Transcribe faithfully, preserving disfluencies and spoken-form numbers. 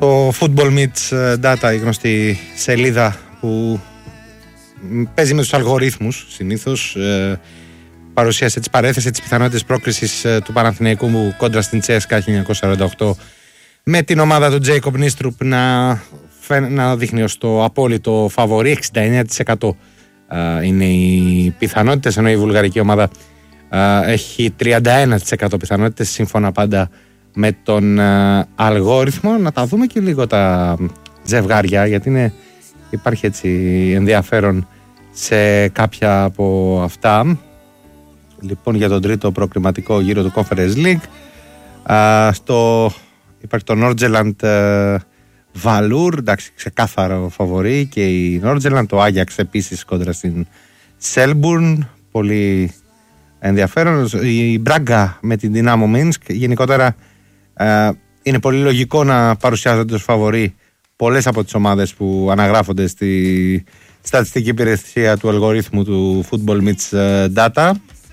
το Football Meets Data, η γνωστή σελίδα που παίζει με τους αλγορίθμους συνήθως, ε, παρουσίασε τις παρέθεσε τις πιθανότητες πρόκρισης ε, του Παναθηναϊκού κόντρα στην Τσέσκα χίλια εννιακόσια σαράντα οκτώ με την ομάδα του Τζέικοπ Νίστρουπ να, να δείχνει ως το απόλυτο φαβορί. Εξήντα εννέα τοις εκατό ε, είναι οι πιθανότητες, ενώ η βουλγαρική ομάδα ε, έχει τριάντα ένα τοις εκατό πιθανότητες, σύμφωνα πάντα με τον ε, αλγόριθμο. Να τα δούμε και λίγο τα ζευγάρια, γιατί είναι, υπάρχει έτσι ενδιαφέρον σε κάποια από αυτά. Λοιπόν, για τον τρίτο προκριματικό γύρο του Conference League, α, στο, υπάρχει το Νόρτζελαντ Βαλούρ, εντάξει, ξεκάθαρο φαβορί, και η Νόρτζελαντ, το Άγιαξ επίσης κόντρα στην Σέλμπουρν, πολύ ενδιαφέρον. Η Μπράγκα με την Δυνάμο Μίνσκ, γενικότερα α, είναι πολύ λογικό να παρουσιάζονται ως φαβορί πολλές από τις ομάδες που αναγράφονται στη στατιστική υπηρεσία του αλγορίθμου του Football Meets Data.